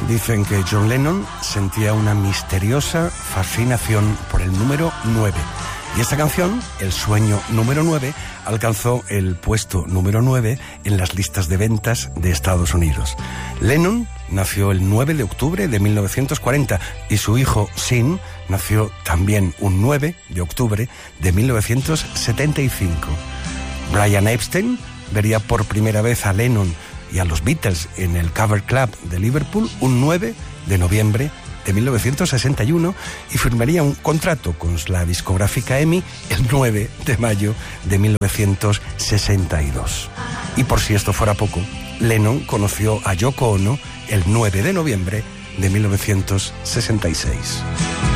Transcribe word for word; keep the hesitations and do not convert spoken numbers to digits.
Dicen que John Lennon sentía una misteriosa fascinación por el número nueve. Y esta canción, El sueño número nueve, alcanzó el puesto número nueve en las listas de ventas de Estados Unidos. Lennon nació el nueve de octubre de mil novecientos cuarenta y su hijo Sean nació también un nueve de octubre de mil novecientos setenta y cinco. Brian Epstein vería por primera vez a Lennon y a los Beatles en el Cavern Club de Liverpool un nueve de noviembre de mil novecientos sesenta y uno y firmaría un contrato con la discográfica E M I el nueve de mayo de mil novecientos sesenta y dos. Y por si esto fuera poco, Lennon conoció a Yoko Ono el nueve de noviembre de mil novecientos sesenta y seis.